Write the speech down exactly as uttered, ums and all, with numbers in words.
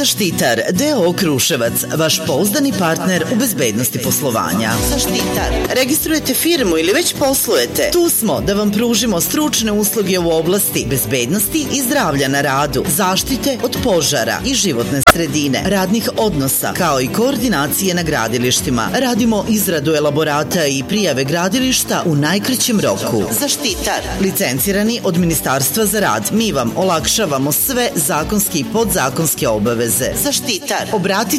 Zaštitar D O O Kruševac, vaš pouzdani partner u bezbednosti poslovanja. Zaštitar. Registrujete firmu ili već poslujete? Tu smo da vam pružimo stručne usluge u oblasti bezbednosti i zdravlja na radu, zaštite od požara i životne sredine, radnih odnosa, kao i koordinacije na gradilištima. Radimo izradu elaborata i prijave gradilišta u najkraćem roku. Zaštitar. Licencirani od Ministarstva za rad. Mi vam olakšavamo sve zakonske i podzakonske obaveze. Zaštitar. Obratite